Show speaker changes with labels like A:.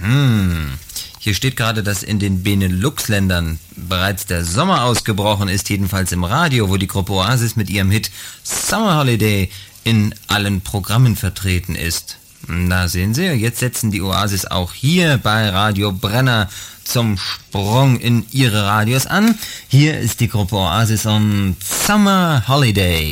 A: Hier steht gerade, dass in den Benelux-Ländern bereits der Sommer ausgebrochen ist, jedenfalls im Radio, wo die Gruppe Oasis mit ihrem Hit Summer Holiday in allen Programmen vertreten ist. Da sehen Sie, jetzt setzen die Oasis auch hier bei Radio Brenner zum Sprung in ihre Radios an. Hier ist die Gruppe Oasis und Summer Holiday.